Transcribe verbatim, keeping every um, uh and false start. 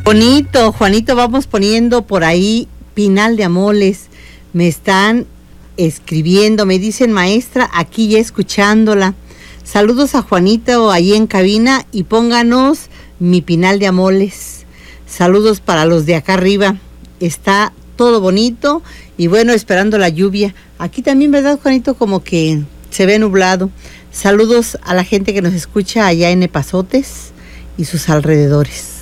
Bonito, Juanito, vamos poniendo por ahí Pinal de Amoles. Me están escribiendo, me dicen, maestra, aquí ya escuchándola. Saludos a Juanito ahí en cabina y pónganos mi Pinal de Amoles. Saludos para los de acá arriba. Está todo bonito y bueno, esperando la lluvia. Aquí también, ¿verdad, Juanito? Como que se ve nublado. Saludos a la gente que nos escucha allá en Epazotes y sus alrededores.